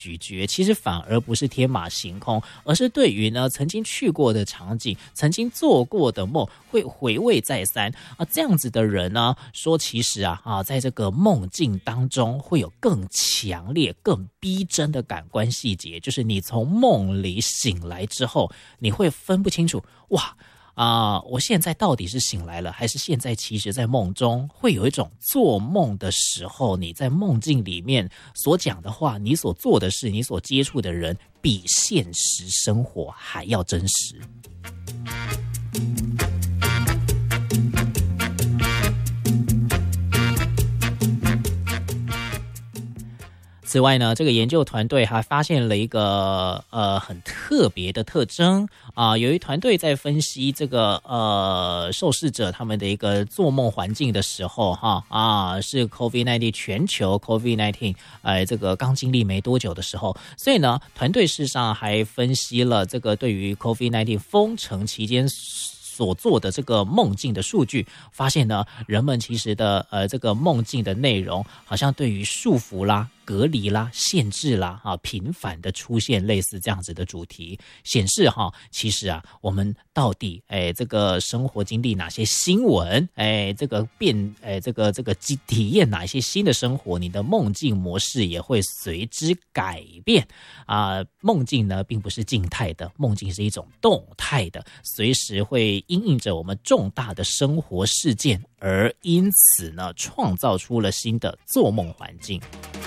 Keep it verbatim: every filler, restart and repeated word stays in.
咀嚼，其实反而不是天马行空，而是对于呢曾经去过的场景、曾经做过的梦会回味再三啊。这样子的人呢，说其实啊啊，在这个梦境当中会有更强烈、更逼真的感官细节，就是你从梦里醒来之后，你会分不清楚，哇。啊、呃，我现在到底是醒来了，还是现在其实在梦中？会有一种做梦的时候，你在梦境里面所讲的话，你所做的事，你所接触的人，比现实生活还要真实。此外呢，这个研究团队还发现了一个呃很特别的特征啊、呃，有一团队在分析这个呃受试者他们的一个做梦环境的时候，哈啊是 COVID 十九 全球 COVID 十九 呃这个刚经历没多久的时候，所以呢，团队事实上还分析了这个对于 COVID 十九 封城期间所做的这个梦境的数据，发现呢，人们其实的呃这个梦境的内容，好像对于束缚啦、隔离啦、限制啦啊，频繁的出现类似这样子的主题，显示哈，其实啊，我们到底哎这个生活经历哪些新闻，哎这个变哎这个这个体验哪些新的生活，你的梦境模式也会随之改变啊。梦境呢，并不是静态的，梦境是一种动态的，随时会因应着我们重大的生活事件，而因此呢，创造出了新的做梦环境。